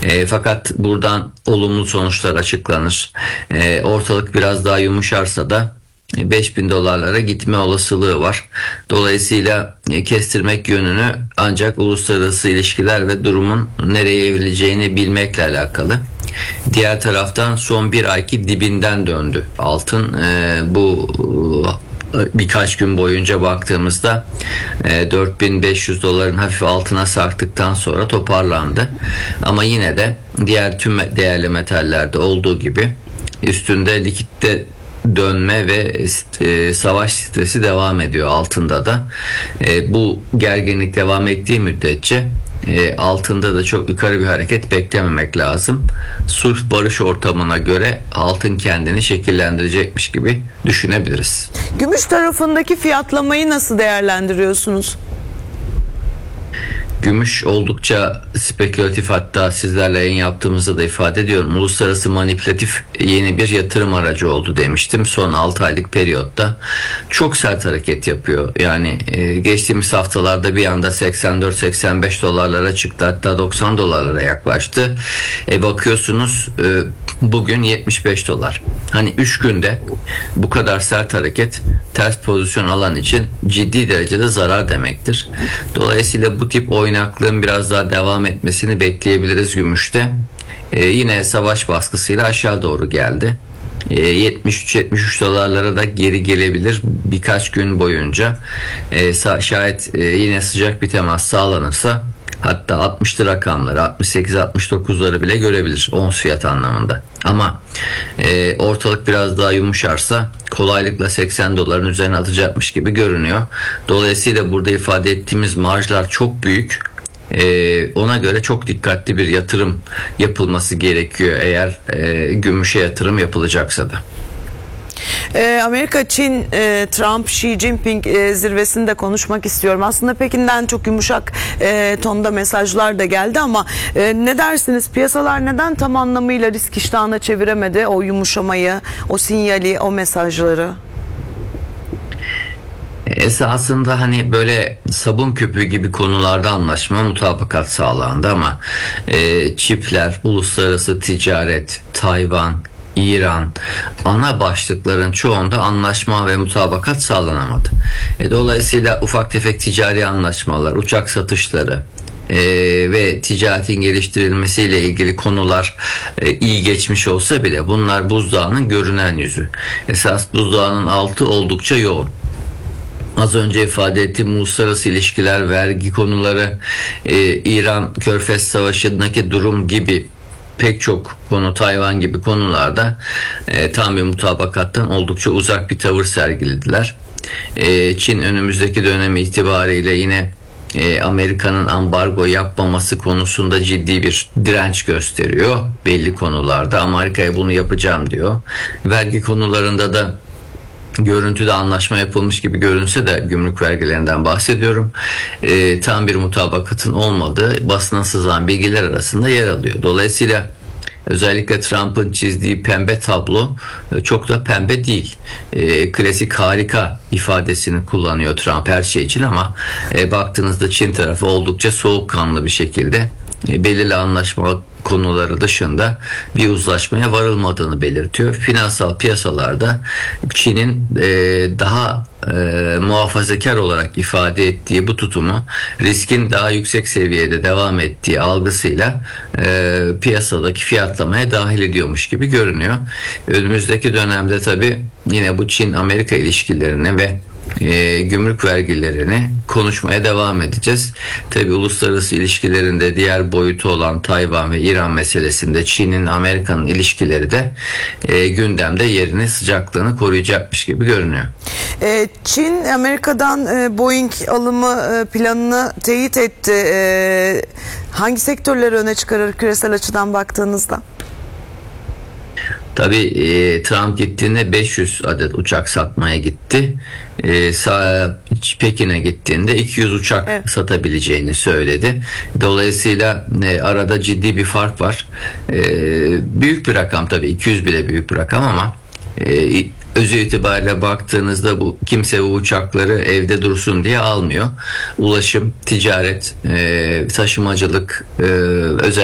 Fakat buradan olumlu sonuçlar açıklanır. Ortalık biraz daha yumuşarsa da 5.000 dolarlara gitme olasılığı var. Dolayısıyla kestirmek yönünü ancak uluslararası ilişkiler ve durumun nereye evrileceğini bilmekle alakalı. Diğer taraftan son bir ayki dibinden döndü altın. Bu birkaç gün boyunca baktığımızda 4.500 doların hafif altına sarktıktan sonra toparlandı. Ama yine de diğer tüm değerli metallerde olduğu gibi üstünde likitte dönme ve savaş stresi devam ediyor altında da. Bu gerginlik devam ettiği müddetçe altında da çok yukarı bir hareket beklememek lazım. Sulh barış ortamına göre altın kendini şekillendirecekmiş gibi düşünebiliriz. Gümüş tarafındaki fiyatlamayı nasıl değerlendiriyorsunuz? Gümüş oldukça spekülatif, hatta sizlerle yayın yaptığımızda da ifade ediyorum. Uluslararası manipülatif yeni bir yatırım aracı oldu demiştim. Son 6 aylık periyotta çok sert hareket yapıyor. Yani geçtiğimiz haftalarda bir anda 84-85 dolarlara çıktı, hatta 90 dolarlara yaklaştı. Bakıyorsunuz bugün 75 dolar. Hani 3 günde bu kadar sert hareket ters pozisyon alan için ciddi derecede zarar demektir. Dolayısıyla bu tip oynaklığın biraz daha devam etmesini bekleyebiliriz gümüşte. Yine savaş baskısıyla aşağı doğru geldi. 73-73 dolarlara da geri gelebilir birkaç gün boyunca. Şayet yine sıcak bir temas sağlanırsa hatta 60'lı rakamları, 68-69'ları bile görebilir ons fiyat anlamında. Ama ortalık biraz daha yumuşarsa kolaylıkla 80 doların üzerine atacakmış gibi görünüyor. Dolayısıyla burada ifade ettiğimiz marjlar çok büyük. Ona göre çok dikkatli bir yatırım yapılması gerekiyor eğer gümüşe yatırım yapılacaksa da. Amerika, Çin, Trump, Xi Jinping zirvesinde konuşmak istiyorum. Aslında Pekin'den çok yumuşak tonda mesajlar da geldi ama ne dersiniz? Piyasalar neden tam anlamıyla risk iştahına çeviremedi o yumuşamayı, o sinyali, o mesajları? Esasında hani böyle sabun köpüğü gibi konularda anlaşma, mutabakat sağlandı ama çipler, uluslararası ticaret, Tayvan, İran, ana başlıkların çoğunda anlaşma ve mutabakat sağlanamadı. Dolayısıyla ufak tefek ticari anlaşmalar, uçak satışları ve ticaretin geliştirilmesiyle ilgili konular iyi geçmiş olsa bile bunlar buzdağının görünen yüzü. Esas buzdağının altı oldukça yoğun. Az önce ifade ettiğim uluslararası ilişkiler, vergi konuları, İran Körfez Savaşı'ndaki durum gibi pek çok konu, Tayvan gibi konularda tam bir mutabakattan oldukça uzak bir tavır sergilediler. Çin önümüzdeki dönem itibariyle yine Amerika'nın ambargo yapmaması konusunda ciddi bir direnç gösteriyor belli konularda. Amerika'ya bunu yapacağım diyor. Vergi konularında da görüntüde anlaşma yapılmış gibi görünse de gümrük vergilerinden bahsediyorum. Tam bir mutabakatın olmadığı basına sızan bilgiler arasında yer alıyor. Dolayısıyla özellikle Trump'ın çizdiği pembe tablo çok da pembe değil. Klasik harika ifadesini kullanıyor Trump her şey için ama baktığınızda Çin tarafı oldukça soğukkanlı bir şekilde belirli anlaşma konuları dışında bir uzlaşmaya varılmadığını belirtiyor. Finansal piyasalarda Çin'in daha muhafazakar olarak ifade ettiği bu tutumu riskin daha yüksek seviyede devam ettiği algısıyla piyasadaki fiyatlamaya dahil ediyormuş gibi görünüyor. Önümüzdeki dönemde tabii yine bu Çin-Amerika ilişkilerini ve gümrük vergilerini konuşmaya devam edeceğiz. Tabi uluslararası ilişkilerinde diğer boyutu olan Tayvan ve İran meselesinde Çin'in Amerika'nın ilişkileri de gündemde yerini, sıcaklığını koruyacakmış gibi görünüyor. Çin Amerika'dan Boeing alımı planını teyit etti. Hangi sektörleri öne çıkarır küresel açıdan baktığınızda? Tabii Trump gittiğinde 500 adet uçak satmaya gitti. Pekin'e gittiğinde 200 uçak satabileceğini söyledi. Dolayısıyla arada ciddi bir fark var. Büyük bir rakam tabii, 200 bile büyük bir rakam ama özü itibariyle baktığınızda bu kimse bu uçakları evde dursun diye almıyor. Ulaşım, ticaret, taşımacılık, özel